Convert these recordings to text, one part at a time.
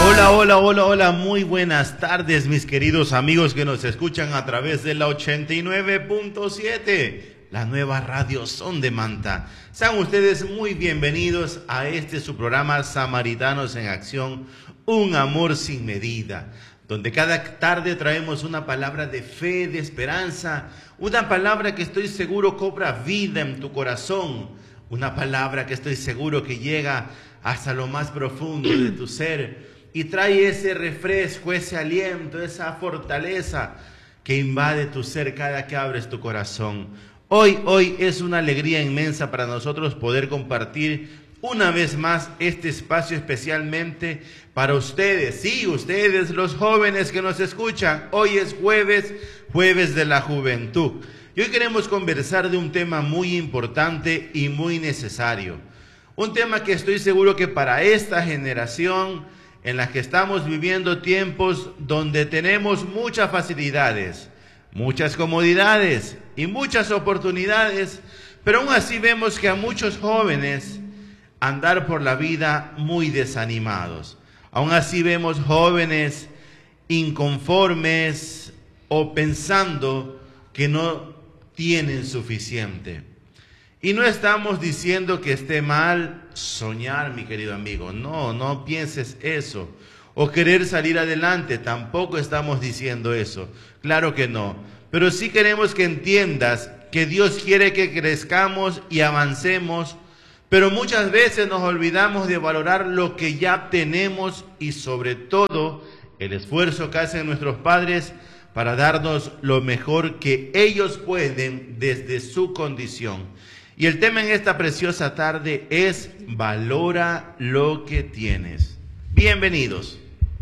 Hola, hola, hola, hola, muy buenas tardes mis queridos amigos que nos escuchan a través de la 89.7, la nueva radio Son de Manta. Sean ustedes muy bienvenidos a su programa Samaritanos en Acción, un amor sin medida, donde cada tarde traemos una palabra de fe, de esperanza, una palabra que estoy seguro cobra vida en tu corazón, una palabra que estoy seguro que llega hasta lo más profundo de tu ser y trae ese refresco, ese aliento, esa fortaleza que invade tu ser cada que abres tu corazón. Hoy es una alegría inmensa para nosotros poder compartir una vez más este espacio especialmente para ustedes. Sí, ustedes los jóvenes que nos escuchan. Hoy es jueves de la juventud. Y hoy queremos conversar de un tema muy importante y muy necesario. Un tema que estoy seguro que para esta generación en la que estamos viviendo tiempos donde tenemos muchas facilidades, muchas comodidades y muchas oportunidades, pero aún así vemos que a muchos jóvenes andar por la vida muy desanimados. Aún así vemos jóvenes inconformes o pensando que no tienen suficiente. Y no estamos diciendo que esté mal soñar, mi querido amigo. No pienses eso. O querer salir adelante, tampoco estamos diciendo eso. Claro que no. Pero sí queremos que entiendas que Dios quiere que crezcamos y avancemos, pero muchas veces nos olvidamos de valorar lo que ya tenemos y sobre todo el esfuerzo que hacen nuestros padres para darnos lo mejor que ellos pueden desde su condición. Y el tema en esta preciosa tarde es valora lo que tienes. Bienvenidos.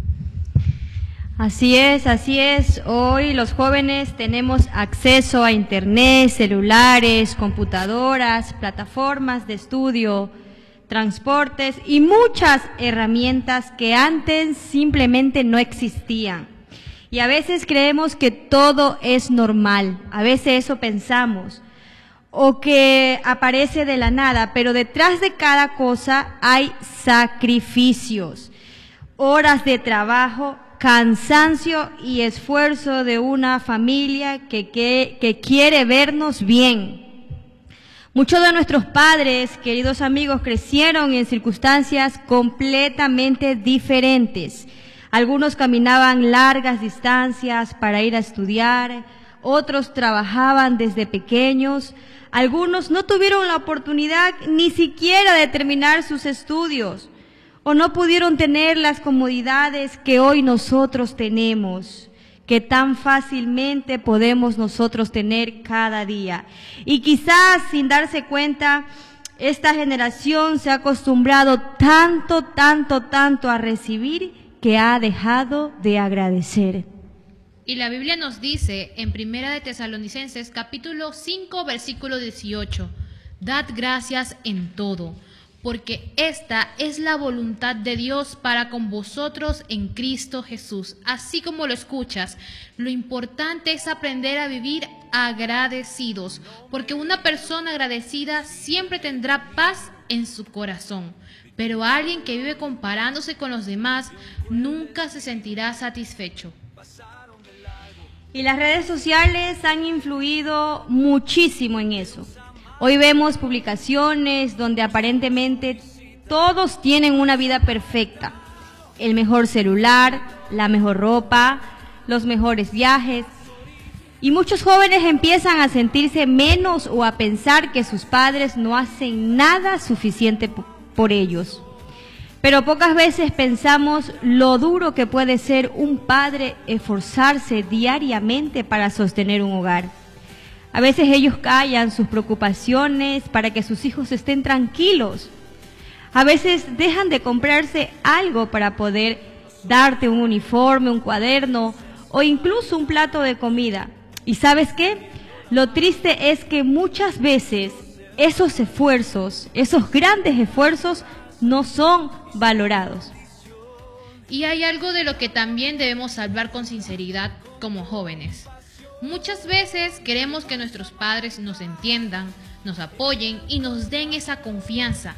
Así es. Hoy los jóvenes tenemos acceso a internet, celulares, computadoras, plataformas de estudio, transportes y muchas herramientas que antes simplemente no existían. Y a veces creemos que todo es normal, a veces eso pensamos, o que aparece de la nada, pero detrás de cada cosa hay sacrificios, horas de trabajo, cansancio y esfuerzo de una familia que quiere vernos bien. Muchos de nuestros padres, queridos amigos, crecieron en circunstancias completamente diferentes. Algunos caminaban largas distancias para ir a estudiar, otros trabajaban desde pequeños, algunos no tuvieron la oportunidad ni siquiera de terminar sus estudios o no pudieron tener las comodidades que hoy nosotros tenemos, que tan fácilmente podemos nosotros tener cada día. Y quizás sin darse cuenta, esta generación se ha acostumbrado tanto a recibir que ha dejado de agradecer. Y la Biblia nos dice en Primera de Tesalonicenses capítulo 5 versículo 18, dad gracias en todo, porque esta es la voluntad de Dios para con vosotros en Cristo Jesús. Así como lo escuchas, lo importante es aprender a vivir agradecidos, porque una persona agradecida siempre tendrá paz en su corazón. Pero alguien que vive comparándose con los demás nunca se sentirá satisfecho. Y las redes sociales han influido muchísimo en eso. Hoy vemos publicaciones donde aparentemente todos tienen una vida perfecta. El mejor celular, la mejor ropa, los mejores viajes. Y muchos jóvenes empiezan a sentirse menos o a pensar que sus padres no hacen nada suficiente por ellos. Pero pocas veces pensamos lo duro que puede ser un padre esforzarse diariamente para sostener un hogar. A veces ellos callan sus preocupaciones para que sus hijos estén tranquilos. A veces dejan de comprarse algo para poder darte un uniforme, un cuaderno o incluso un plato de comida. ¿Y sabes qué? Lo triste es que muchas veces esos esfuerzos, esos grandes esfuerzos, no son valorados. Y hay algo de lo que también debemos hablar con sinceridad como jóvenes. Muchas veces queremos que nuestros padres nos entiendan, nos apoyen y nos den esa confianza,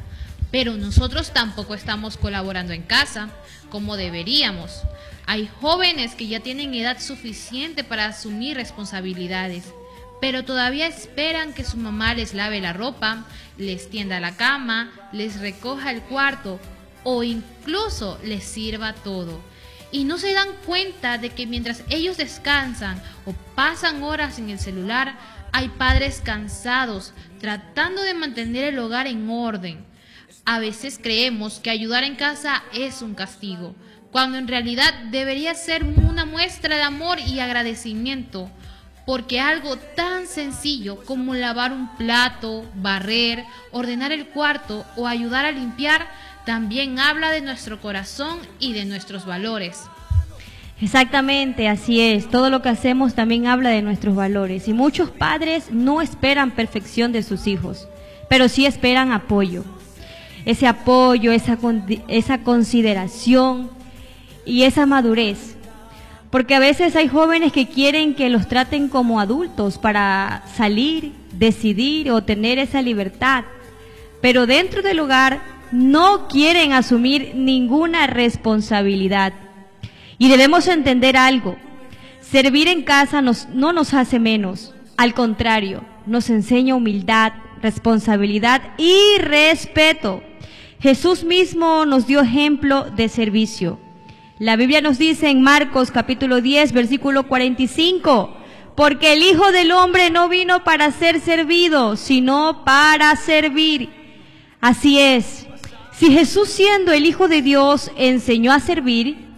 pero nosotros tampoco estamos colaborando en casa como deberíamos. Hay jóvenes que ya tienen edad suficiente para asumir responsabilidades, pero todavía esperan que su mamá les lave la ropa, les tienda la cama, les recoja el cuarto o incluso les sirva todo. Y no se dan cuenta de que mientras ellos descansan o pasan horas en el celular, hay padres cansados tratando de mantener el hogar en orden. A veces creemos que ayudar en casa es un castigo, cuando en realidad debería ser una muestra de amor y agradecimiento, porque algo tan sencillo como lavar un plato, barrer, ordenar el cuarto o ayudar a limpiar también habla de nuestro corazón y de nuestros valores. Exactamente, así es. Todo lo que hacemos también habla de nuestros valores. Y muchos padres no esperan perfección de sus hijos, pero sí esperan apoyo. Ese apoyo, esa consideración y esa madurez. Porque a veces hay jóvenes que quieren que los traten como adultos para salir, decidir o tener esa libertad. Pero dentro del hogar no quieren asumir ninguna responsabilidad. Y debemos entender algo. Servir en casa no nos hace menos. Al contrario, nos enseña humildad, responsabilidad y respeto. Jesús mismo nos dio ejemplo de servicio. La Biblia nos dice en Marcos capítulo 10, versículo 45, porque el Hijo del Hombre no vino para ser servido, sino para servir. Así es, si Jesús siendo el Hijo de Dios enseñó a servir,